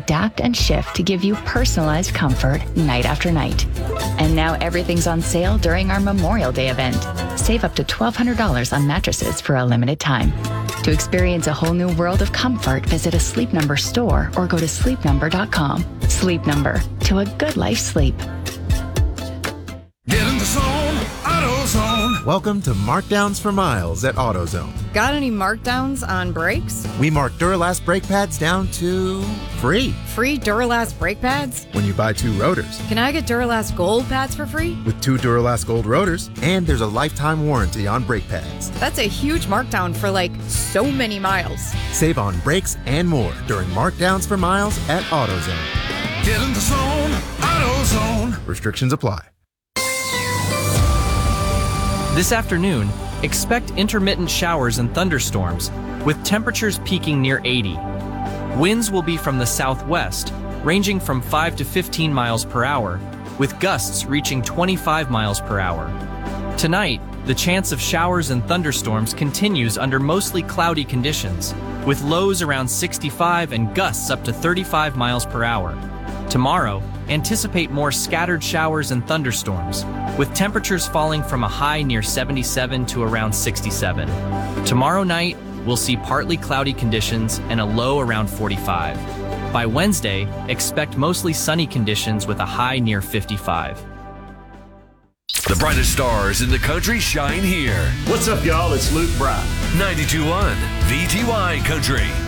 adapt and shift to give you personalized comfort night after night. And now everything's on sale during our Memorial Day event. Save up to $1,200 on mattresses for a limited time. To experience a whole new world of comfort, visit a Sleep Number store or go to sleepnumber.com. Sleep Number, to a good life sleep. Get in the zone, AutoZone. Welcome to Markdowns for Miles at AutoZone. Got any markdowns on brakes? We mark Duralast brake pads down to free. Free Duralast brake pads? When you buy 2 rotors. Can I get Duralast Gold pads for free? With 2 Duralast Gold rotors, and there's a lifetime warranty on brake pads. That's a huge markdown for so many miles. Save on brakes and more during Markdowns for Miles at AutoZone. Get in the zone, AutoZone. Restrictions apply. This afternoon, expect intermittent showers and thunderstorms, with temperatures peaking near 80. Winds will be from the southwest, ranging from 5 to 15 miles per hour, with gusts reaching 25 miles per hour. Tonight, the chance of showers and thunderstorms continues under mostly cloudy conditions, with lows around 65 and gusts up to 35 miles per hour. Tomorrow, anticipate more scattered showers and thunderstorms, with temperatures falling from a high near 77 to around 67. Tomorrow night, we'll see partly cloudy conditions and a low around 45. By Wednesday, expect mostly sunny conditions with a high near 55. The brightest stars in the country shine here. What's up, y'all? It's Luke Bryan. 92.1 VTY Country.